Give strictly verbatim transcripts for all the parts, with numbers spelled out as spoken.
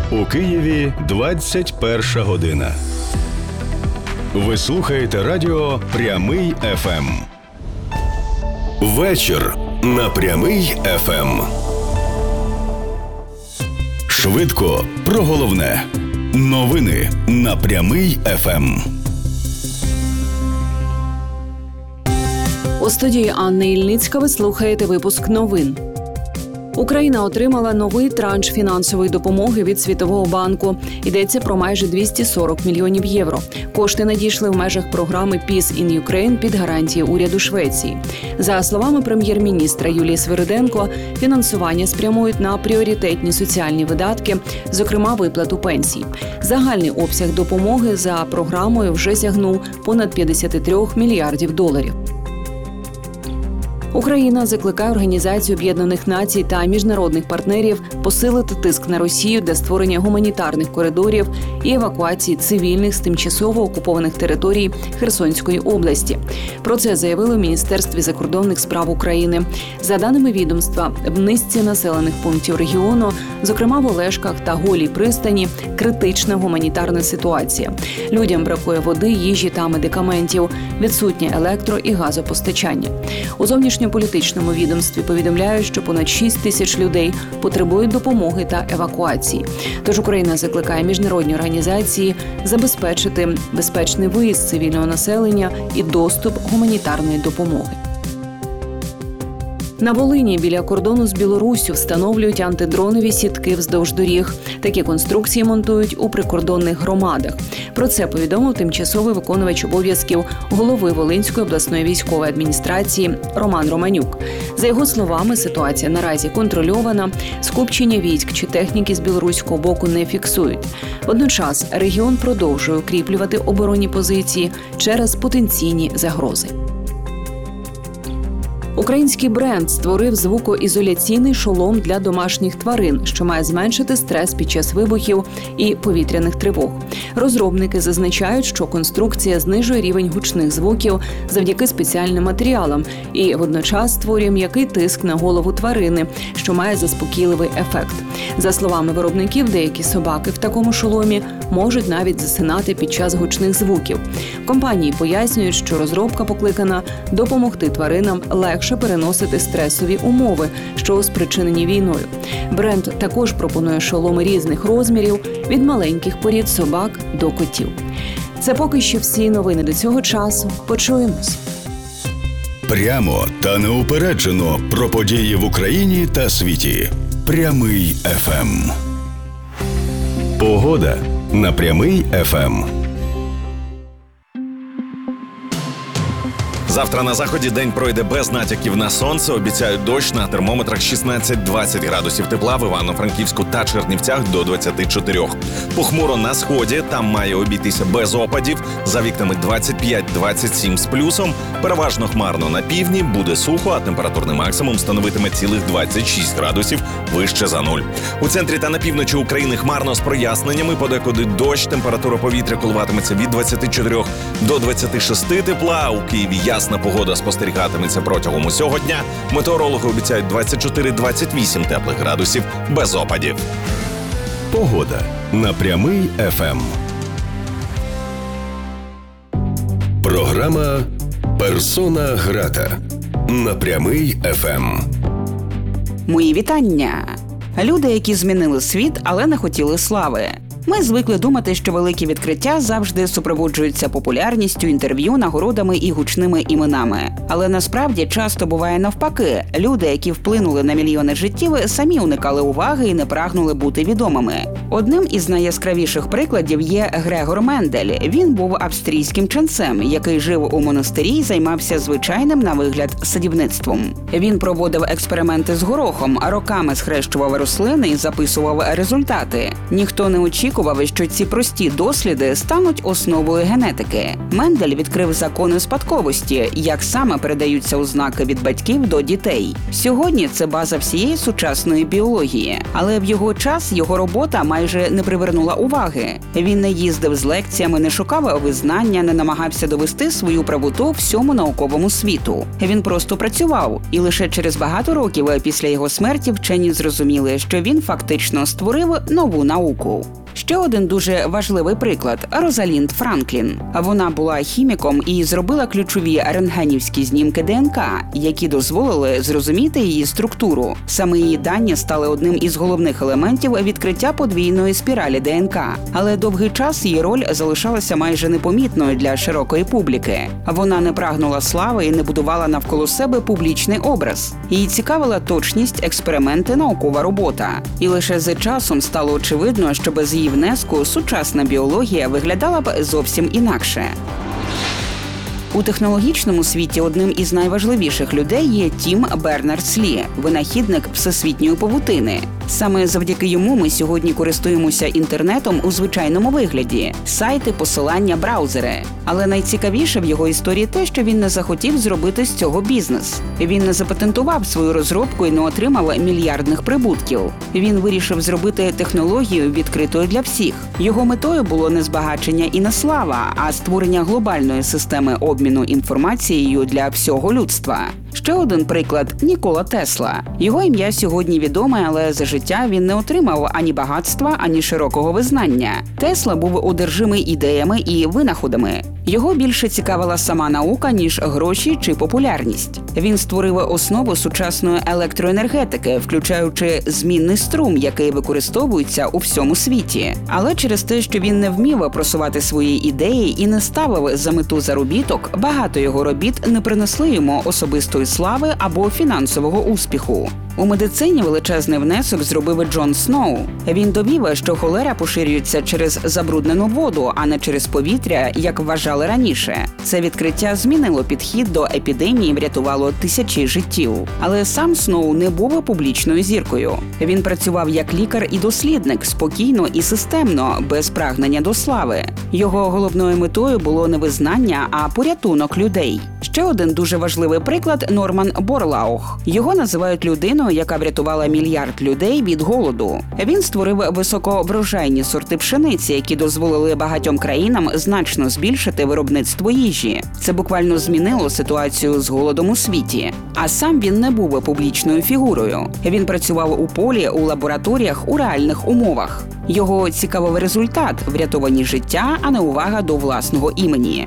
У Києві двадцять перша година. Ви слухаєте радіо «Прямий еф ем». Вечір на «Прямий еф ем». Швидко про головне. Новини на «Прямий еф ем». У студії Анна Ільницька ви слухаєте випуск новин. Україна отримала новий транш фінансової допомоги від Світового банку. Йдеться про майже двісті сорок мільйонів євро. Кошти надійшли в межах програми Peace in Ukraine під гарантії уряду Швеції. За словами прем'єр-міністра Юлії Свириденко, фінансування спрямують на пріоритетні соціальні видатки, зокрема виплату пенсій. Загальний обсяг допомоги за програмою вже сягнув понад п'ятдесят три мільярдів доларів. Україна закликає Організацію Об'єднаних Націй та міжнародних партнерів посилити тиск на Росію для створення гуманітарних коридорів і евакуації цивільних з тимчасово окупованих територій Херсонської області. Про це заявили в Міністерстві закордонних справ України. За даними відомства, в низці населених пунктів регіону, зокрема в Олешках та Голій пристані, критична гуманітарна ситуація. Людям бракує води, їжі та медикаментів, відсутнє електро- і газопостачання. У зовнішньополітичному відомстві повідомляють, що понад шість тисяч людей потребують допомоги та евакуації. Тож Україна закликає міжнародні організації забезпечити безпечний виїзд цивільного населення і доступ гуманітарної допомоги. На Волині біля кордону з Білоруссю встановлюють антидронові сітки вздовж доріг. Такі конструкції монтують у прикордонних громадах. Про це повідомив тимчасовий виконувач обов'язків голови Волинської обласної військової адміністрації Роман Романюк. За його словами, ситуація наразі контрольована, скупчення військ чи техніки з білоруського боку не фіксують. Водночас регіон продовжує укріплювати оборонні позиції через потенційні загрози. Український бренд створив звукоізоляційний шолом для домашніх тварин, що має зменшити стрес під час вибухів і повітряних тривог. Розробники зазначають, що конструкція знижує рівень гучних звуків завдяки спеціальним матеріалам і водночас створює м'який тиск на голову тварини, що має заспокійливий ефект. За словами виробників, деякі собаки в такому шоломі можуть навіть засинати під час гучних звуків. В компанії пояснюють, що розробка покликана допомогти тваринам легше переносити стресові умови, що спричинені війною. Бренд також пропонує шоломи різних розмірів, від маленьких порід собак до котів. Це поки що всі новини до цього часу. Почуємось. Прямо та неупереджено про події в Україні та світі. Прямий еф ем. Погода на Прямий еф ем. Завтра на заході день пройде без натяків на сонце. Обіцяють дощ, на термометрах шістнадцять-двадцять градусів тепла, в Івано-Франківську та Чернівцях до двадцять чотири. Похмуро на сході, там має обійтися без опадів, за вікнами двадцять п'ять-двадцять сім з плюсом. Переважно хмарно на півдні, буде сухо, а температурний максимум становитиме цілих двадцять шість градусів вище за нуль. У центрі та на півночі України хмарно з проясненнями, подекуди дощ, температура повітря коливатиметься від двадцяти чотирьох до двадцяти шести тепла, у Києві ясна погода спостерігатиметься протягом усього дня. Метеорологи обіцяють двадцять чотири-двадцять вісім теплих градусів без опадів. Погода на Прямий еф ем. Програма «Персона грата» на Прямий еф ем. Мої вітання! Люди, які змінили світ, але не хотіли слави. Ми звикли думати, що великі відкриття завжди супроводжуються популярністю, інтерв'ю, нагородами і гучними іменами. Але насправді часто буває навпаки. Люди, які вплинули на мільйони життів, самі уникали уваги і не прагнули бути відомими. Одним із найяскравіших прикладів є Грегор Мендель. Він був австрійським ченцем, який жив у монастирі і займався звичайним на вигляд садівництвом. Він проводив експерименти з горохом, а роками схрещував рослини і записував результати. Ніхто не очікував, очікував, що ці прості досліди стануть основою генетики. Мендель відкрив закони спадковості, як саме передаються ознаки від батьків до дітей. Сьогодні це база всієї сучасної біології. Але в його час його робота майже не привернула уваги. Він не їздив з лекціями, не шукав визнання, не намагався довести свою правоту всьому науковому світу. Він просто працював. І лише через багато років після його смерті вчені зрозуміли, що він фактично створив нову науку. Ще один дуже важливий приклад – Розалінд Франклін. Вона була хіміком і зробила ключові рентгенівські знімки ДНК, які дозволили зрозуміти її структуру. Саме її дані стали одним із головних елементів відкриття подвійної спіралі ДНК. Але довгий час її роль залишалася майже непомітною для широкої публіки. Вона не прагнула слави і не будувала навколо себе публічний образ. Її цікавила точність, експерименти, наукова робота. І лише з часом стало очевидно, що без її внеску сучасна біологія виглядала б зовсім інакше. У технологічному світі одним із найважливіших людей є Тім Бернерс-Лі, винахідник всесвітньої павутини. Саме завдяки йому ми сьогодні користуємося інтернетом у звичайному вигляді – сайти, посилання, браузери. Але найцікавіше в його історії те, що він не захотів зробити з цього бізнес. Він не запатентував свою розробку і не отримав мільярдних прибутків. Він вирішив зробити технологію відкритою для всіх. Його метою було не збагачення і не слава, а створення глобальної системи обміну інформацією для всього людства. Ще один приклад – Нікола Тесла. Його ім'я сьогодні відоме, але за життя він не отримав ані багатства, ані широкого визнання. Тесла був одержимий ідеями і винаходами. Його більше цікавила сама наука, ніж гроші чи популярність. Він створив основу сучасної електроенергетики, включаючи змінний струм, який використовується у всьому світі. Але через те, що він не вмів просувати свої ідеї і не ставив за мету заробіток, багато його робіт не принесли йому особистої слави або фінансового успіху. У медицині величезний внесок зробив Джон Сноу. Він довів, що холера поширюється через забруднену воду, а не через повітря, як вважали раніше. Це відкриття змінило підхід до епідемії і врятувало тисячі життів. Але сам Сноу не був публічною зіркою. Він працював як лікар і дослідник, спокійно і системно, без прагнення до слави. Його головною метою було не визнання, а порятунок людей. Ще один дуже важливий приклад – Норман Борлаух. Його називають людиною, яка врятувала мільярд людей від голоду. Він створив високоврожайні сорти пшениці, які дозволили багатьом країнам значно збільшити виробництво їжі. Це буквально змінило ситуацію з голодом у світі. А сам він не був публічною фігурою. Він працював у полі, у лабораторіях, у реальних умовах. Його цікавив результат – врятовані життя, а не увага до власного імені.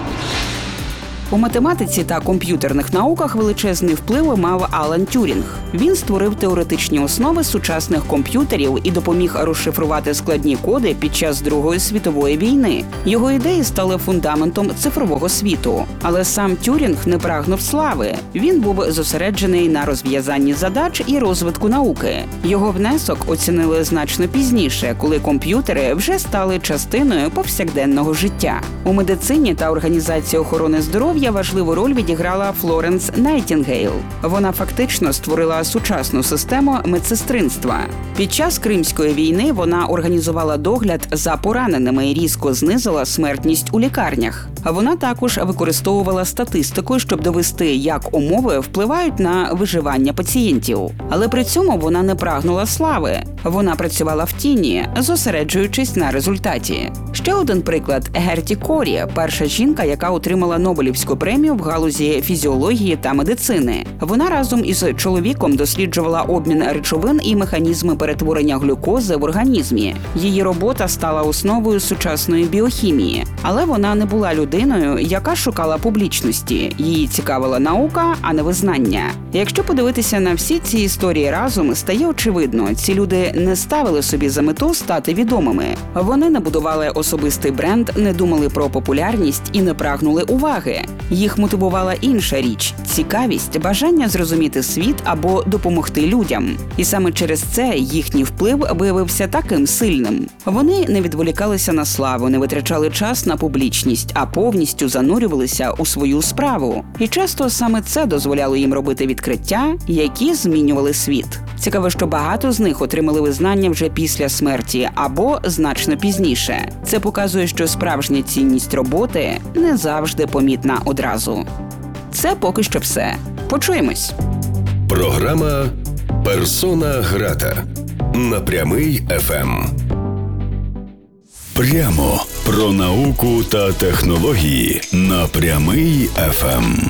У математиці та комп'ютерних науках величезний вплив мав Алан Тюрінг. Він створив теоретичні основи сучасних комп'ютерів і допоміг розшифрувати складні коди під час Другої світової війни. Його ідеї стали фундаментом цифрового світу. Але сам Тюрінг не прагнув слави. Він був зосереджений на розв'язанні задач і розвитку науки. Його внесок оцінили значно пізніше, коли комп'ютери вже стали частиною повсякденного життя. У медицині та організації охорони здоров'я важливу роль відіграла Флоренс Найтінгейл. Вона фактично створила сучасну систему медсестринства. Під час Кримської війни вона організувала догляд за пораненими і різко знизила смертність у лікарнях. Вона також використовувала статистику, щоб довести, як умови впливають на виживання пацієнтів. Але при цьому вона не прагнула слави. Вона працювала в тіні, зосереджуючись на результаті. Ще один приклад – Герті Корі, перша жінка, яка отримала Нобелівську премію в галузі фізіології та медицини. Вона разом із чоловіком досліджувала обмін речовин і механізми перетворення глюкози в організмі. Її робота стала основою сучасної біохімії. Але вона не була людиною, яка шукала публічності. Її цікавила наука, а не визнання. Якщо подивитися на всі ці історії разом, стає очевидно, ці люди не ставили собі за мету стати відомими. Вони не будували особистий бренд, не думали про популярність і не прагнули уваги. Їх мотивувала інша річ – цікавість, бажання зрозуміти світ або допомогти людям. І саме через це їхній вплив виявився таким сильним. Вони не відволікалися на славу, не витрачали час на публічність, а повністю занурювалися у свою справу. І часто саме це дозволяло їм робити відкриття, які змінювали світ. Цікаво, що багато з них отримали визнання вже після смерті або значно пізніше. Це показує, що справжня цінність роботи не завжди помітна одразу. Це поки що все. Почуємось. Програма «Персона грата» на Прямий еф ем. Прямо про науку та технології на Прямий еф ем.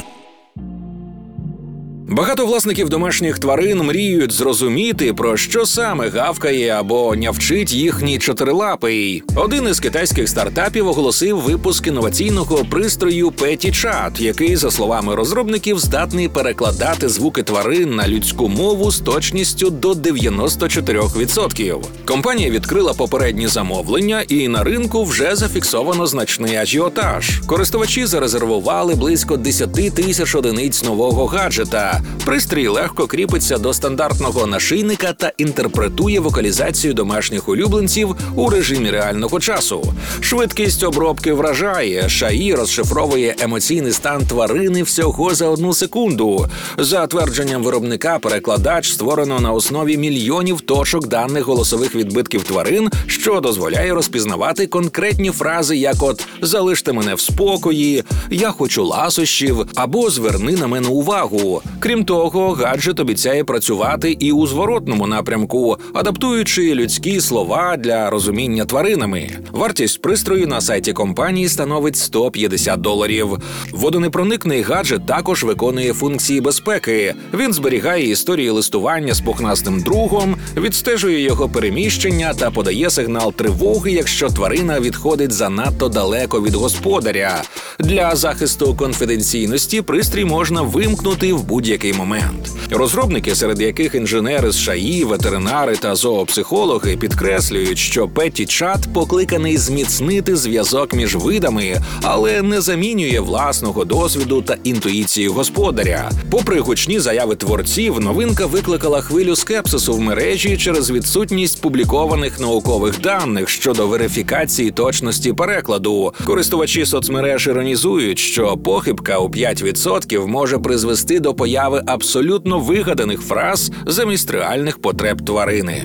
Багато власників домашніх тварин мріють зрозуміти, про що саме гавкає або нявчить їхній чотирилапий. Один із китайських стартапів оголосив випуск інноваційного пристрою PettyChat, який, за словами розробників, здатний перекладати звуки тварин на людську мову з точністю до дев'яносто чотири відсотки. Компанія відкрила попередні замовлення, і на ринку вже зафіксовано значний ажіотаж. Користувачі зарезервували близько десять тисяч одиниць нового гаджета. Пристрій легко кріпиться до стандартного нашийника та інтерпретує вокалізацію домашніх улюбленців у режимі реального часу. Швидкість обробки вражає. ШАІ розшифровує емоційний стан тварини всього за одну секунду. За твердженням виробника, перекладач створено на основі мільйонів точок даних голосових відбитків тварин, що дозволяє розпізнавати конкретні фрази, як от «залиште мене в спокої», «я хочу ласощів» або «зверни на мене увагу». Крім того, гаджет обіцяє працювати і у зворотному напрямку, адаптуючи людські слова для розуміння тваринами. Вартість пристрою на сайті компанії становить сто п'ятдесят доларів. Водонепроникний гаджет також виконує функції безпеки. Він зберігає історії листування з пухнастим другом, відстежує його переміщення та подає сигнал тривоги, якщо тварина відходить занадто далеко від господаря. Для захисту конфіденційності пристрій можна вимкнути в будь-який момент. Розробники, серед яких інженери з ШАІ, ветеринари та зоопсихологи, підкреслюють, що PettyChat покликаний зміцнити зв'язок між видами, але не замінює власного досвіду та інтуїції господаря. Попри гучні заяви творців, новинка викликала хвилю скепсису в мережі через відсутність публікованих наукових даних щодо верифікації точності перекладу. Користувачі соцмереж іронізують, що похибка у п'ять відсотків може призвести до появи абсолютно вигаданих фраз замість реальних потреб тварини.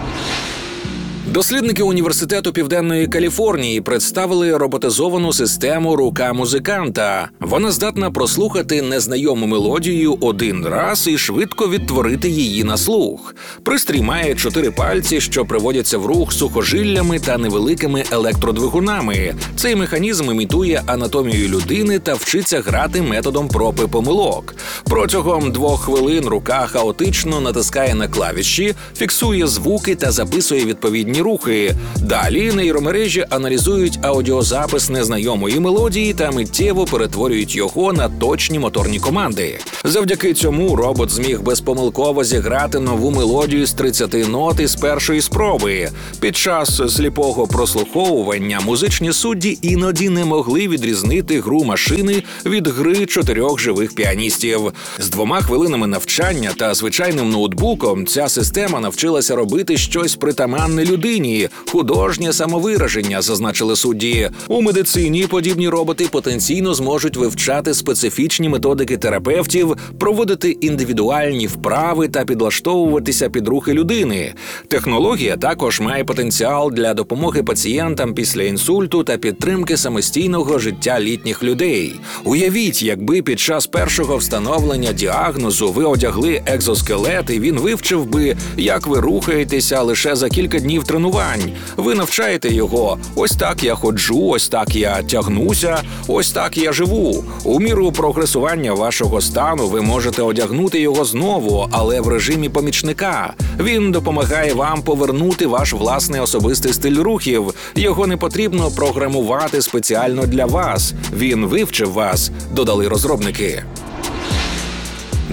Дослідники Університету Південної Каліфорнії представили роботизовану систему «Рука музиканта». Вона здатна прослухати незнайому мелодію один раз і швидко відтворити її на слух. Пристрій має чотири пальці, що приводяться в рух сухожиллями та невеликими електродвигунами. Цей механізм імітує анатомію людини та вчиться грати методом проб і помилок. Протягом двох хвилин рука хаотично натискає на клавіші, фіксує звуки та записує відповідні рухи. Далі нейромережі аналізують аудіозапис незнайомої мелодії та миттєво перетворюють його на точні моторні команди. Завдяки цьому робот зміг безпомилково зіграти нову мелодію з тридцяти нот із першої спроби. Під час сліпого прослуховування музичні судді іноді не могли відрізнити гру машини від гри чотирьох живих піаністів. З двома хвилинами навчання та звичайним ноутбуком ця система навчилася робити щось притаманне людині – художнє самовираження, зазначили судді. У медицині подібні роботи потенційно зможуть вивчати специфічні методики терапевтів, проводити індивідуальні вправи та підлаштовуватися під рухи людини. Технологія також має потенціал для допомоги пацієнтам після інсульту та підтримки самостійного життя літніх людей. Уявіть, якби під час першого встановлення діагнозу ви одягли екзоскелет і він вивчив би, як ви рухаєтеся лише за кілька днів тренувань. Ви навчаєте його «ось так я ходжу, ось так я тягнуся, ось так я живу». У міру прогресування вашого стану ви можете одягнути його знову, але в режимі помічника. Він допомагає вам повернути ваш власний особистий стиль рухів. Його не потрібно програмувати спеціально для вас. Він вивчив вас, додали розробники.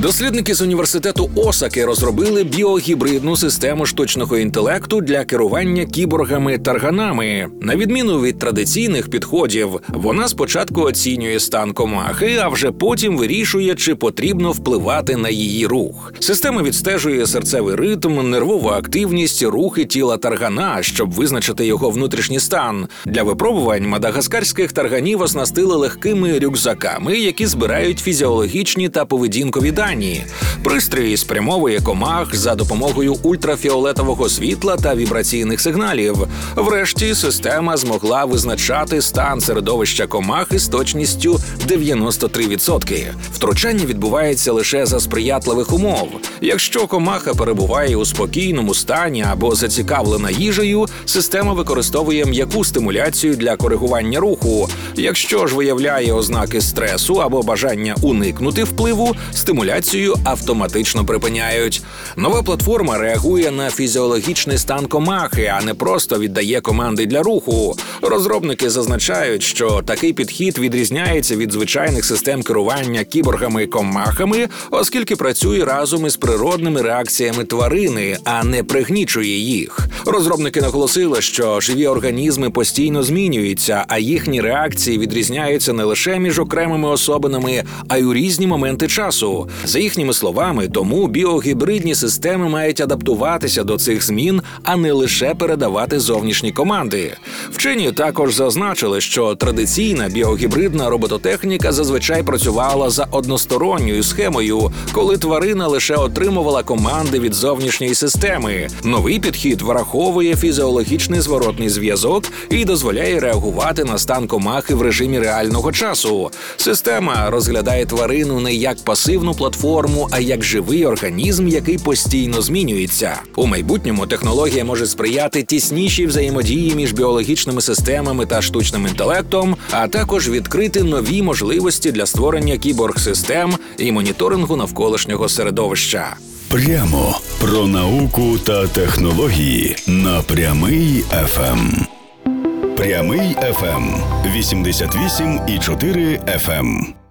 Дослідники з університету Осаки розробили біогібридну систему штучного інтелекту для керування кіборгами-тарганами. На відміну від традиційних підходів, вона спочатку оцінює стан комахи, а вже потім вирішує, чи потрібно впливати на її рух. Система відстежує серцевий ритм, нервову активність, рухи тіла таргана, щоб визначити його внутрішній стан. Для випробувань мадагаскарських тарганів оснастили легкими рюкзаками, які збирають фізіологічні та поведінкові дані. Пристрій спрямовує комах за допомогою ультрафіолетового світла та вібраційних сигналів. Врешті система змогла визначати стан середовища комахи з точністю дев'яносто три відсотки. Втручання відбувається лише за сприятливих умов. Якщо комаха перебуває у спокійному стані або зацікавлена їжею, система використовує м'яку стимуляцію для коригування руху. Якщо ж виявляє ознаки стресу або бажання уникнути впливу, стимуляцію автоматично припиняють. Нова платформа реагує на фізіологічний стан комахи, а не просто віддає команди для руху. Розробники зазначають, що такий підхід відрізняється від звичайних систем керування кіборгами-комахами, оскільки працює разом із природними реакціями тварини, а не пригнічує їх. Розробники наголосили, що живі організми постійно змінюються, а їхні реакції відрізняються не лише між окремими особинами, а й у різні моменти часу. За їхніми словами, тому біогібридні системи мають адаптуватися до цих змін, а не лише передавати зовнішні команди. Вчені також зазначили, що традиційна біогібридна робототехніка зазвичай працювала за односторонньою схемою, коли тварина лише отримувала команди від зовнішньої системи. Новий підхід враховує фізіологічний зворотний зв'язок і дозволяє реагувати на стан комахи в режимі реального часу. Система розглядає тварину не як пасивну платформу, а як живий організм, який постійно змінюється. У майбутньому технологія може сприяти тіснішій взаємодії між біологічними системами та штучним інтелектом, а також відкрити нові можливості для створення кіборг-систем і моніторингу навколишнього середовища. Прямо про науку та технології на Прямий еф ем. Прямий еф ем. вісімдесят вісім і чотири еф ем.